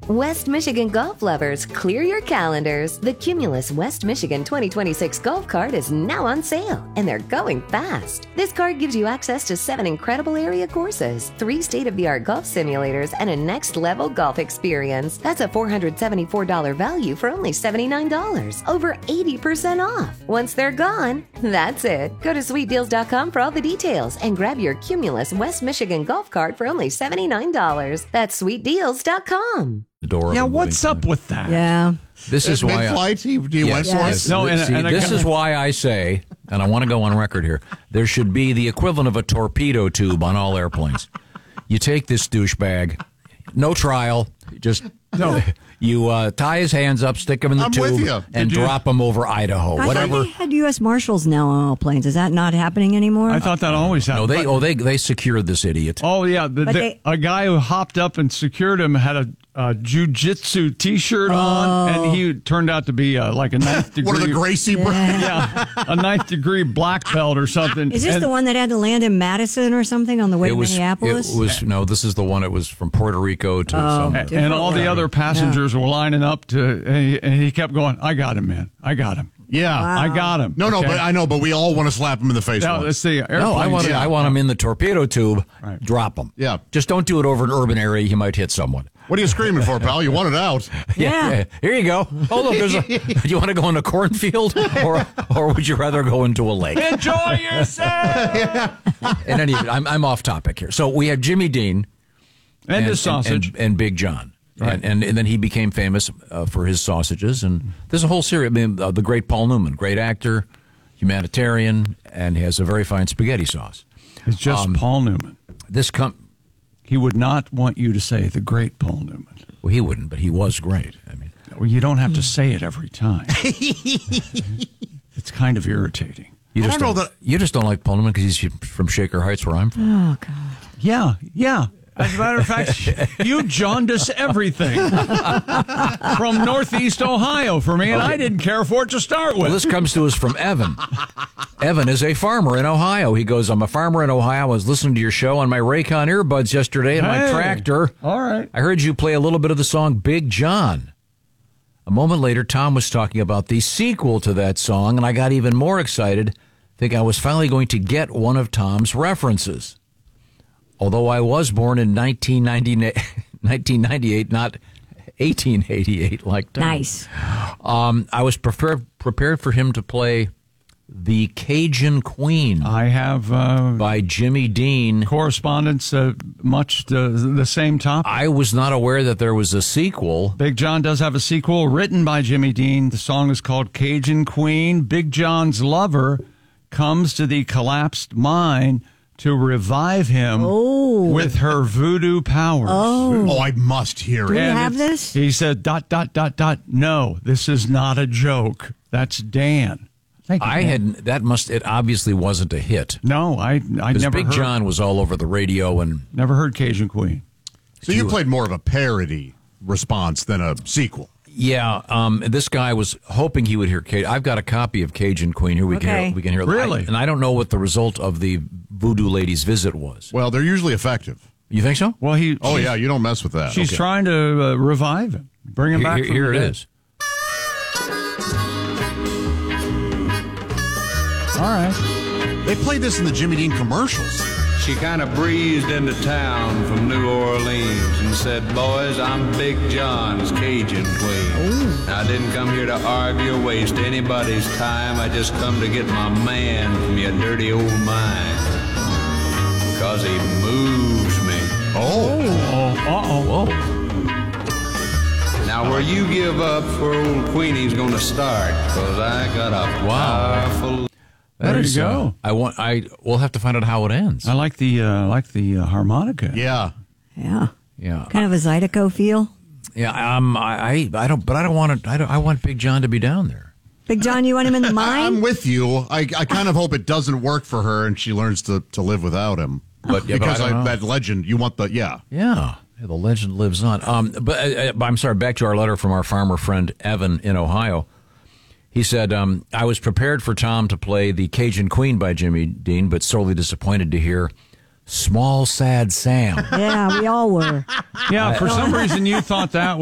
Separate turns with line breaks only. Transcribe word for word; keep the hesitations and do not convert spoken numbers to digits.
West Michigan golf lovers, clear your calendars. The Cumulus West Michigan twenty twenty-six golf cart is now on sale, and they're going fast. This card gives you access to seven incredible area courses, three state-of-the-art golf simulators, and a next-level golf experience. That's a four hundred seventy-four dollars value for only seventy-nine dollars, over eighty percent off. Once they're gone, that's it. Go to sweet deals dot com for all the details and grab your Cumulus West Michigan golf cart for only seventy-nine dollars. That's sweet deals dot com.
The door.
Yeah, what's up with that?
Yeah.
This is why.
Mid-flight, he, he went
Yes.
for
Yes.
it.
No, and,
See,
and
this
I,
is why I say, and I want to go on record here, there should be the equivalent of a torpedo tube on all airplanes. You take this douchebag, no trial, just no. You uh, tie his hands up, stick him in the
I'm with
tube,
you.
and
Did you-
drop him over Idaho.
I
Whatever.
thought they had U S Marshals now on all planes. Is that not happening anymore?
I thought that always
No,
happened.
they
But-
oh they they secured this idiot.
Oh yeah, the,
But
the,
they-
a guy who hopped up and secured him had a, a jujitsu T-shirt on, and he turned out to be uh, like a ninth degree.
One of the Gracie brothers.
yeah, a ninth degree black belt or something.
Is this
And-
the one that had to land in Madison or something on the way
It
to
was
Minneapolis?
it was no. This is the one. It was from Puerto Rico to
Oh.
some.
And, and all the other passengers were lining up to, and he, and he kept going, "I got him, man. I got him.
Yeah.
I got him."
No, no,
Okay?
but I know, but we all want to slap him in the face
Now,
once.
let's see.
No, I want
yeah.
I want him in the torpedo tube.
Right.
Drop him.
Yeah.
Just don't do it over an urban area. You might hit someone.
What are you screaming for, pal? You want it out.
Yeah.
Here you go. Oh, look, there's a. Do you want to go in a cornfield, or or would you rather go into a lake?
Enjoy yourself.
In any event, I'm I'm off topic here. So we have Jimmy Dean
And the sausage.
and, and Big John.
Right.
And, and and then he became famous uh, for his sausages. And there's a whole series. I mean, uh, the great Paul Newman, great actor, humanitarian, and he has a very fine spaghetti sauce.
It's just
Um,
Paul Newman.
This com-
He would not want you to say the great Paul Newman.
well, he wouldn't, but he was great. I mean,
Well, you don't have to say it every time. It's kind of irritating.
you
I
just
don't know
don't, you just don't like Paul Newman because he's from Shaker Heights, where I'm from.
Oh, God.
Yeah, yeah. As a matter of fact, you jaundice everything from Northeast Ohio for me, and I didn't care for it to start with.
Well, this comes to us from Evan. Evan is a farmer in Ohio. He goes, I'm a farmer in Ohio. I was listening to your show on my Raycon earbuds yesterday in my
Hey.
tractor.
All right.
I heard you play a little bit of the song Big John. A moment later, Tom was talking about the sequel to that song, and I got even more excited. I think I was finally going to get one of Tom's references. Although I was born in nineteen ninety-eight, not eighteen eighty-eight like Tom.
Nice.
Um, I was prepared prepared for him to play The Cajun Queen
I have uh,
by Jimmy Dean.
correspondence uh, much the, the same topic.
I was not aware that there was a sequel.
Big John does have a sequel written by Jimmy Dean. The song is called Cajun Queen. Big John's lover comes to the collapsed mine to revive him
Oh.
with her voodoo powers.
Oh.
Oh, I must hear
Do we
it.
And
have
it's-
this?
He said, dot, dot, dot, dot. No, this is not a joke. That's Dan. Thank you,
I
Dan.
had that must it obviously wasn't a hit.
No, I, I
Because
never
Big
heard,
John was all over the radio, and
never heard Cajun Queen.
So you played more of a parody response than a sequel.
yeah, um, this guy was hoping he would hear. Cajun. I've got a copy of Cajun Queen here. We can
Okay.
hear, we can hear.
Really?
I- and I don't know what the result of the voodoo lady's visit was.
Well, they're usually effective.
You think so?
Well, he.
Oh,
she's-
yeah, you don't mess with that.
She's
Okay.
trying to uh, revive him, bring him
Here,
back.
here,
from
here
the
it
dead.
is.
All right.
They played this in the Jimmy Dean commercials.
She kind of breezed into town from New Orleans and said, boys, I'm Big John's Cajun Queen. Now, I didn't come here to argue or waste anybody's time. I just come to get my man from your dirty old mind. Because he moves me.
Oh.
Oh, uh-oh.
Whoa.
Now, where you give up for old Queenie's gonna start, because I got a
Wow.
powerful...
There
That is,
you
uh,
go.
I want. I. We'll have to find out how it ends.
I like the uh, like the uh, harmonica.
Yeah.
Yeah.
Yeah.
Kind of a Zydeco feel.
Yeah. Um. I. I I don't. But I don't want to. I don't. I want Big John to be down there.
Big John, you want him in the
I,
mine?
I'm with you. I, I kind of hope it doesn't work for her and she learns to, to live without him.
But yeah, but
because
I don't
I,
know.
that legend, you want the, yeah.
Yeah. Yeah, the legend lives on. Um, but uh, I'm sorry, back to our letter from our farmer friend Evan in Ohio. He said, um, I was prepared for Tom to play The Cajun Queen by Jimmy Dean, but sorely disappointed to hear Small Sad Sam.
Yeah, we all were.
Yeah, for some reason you thought that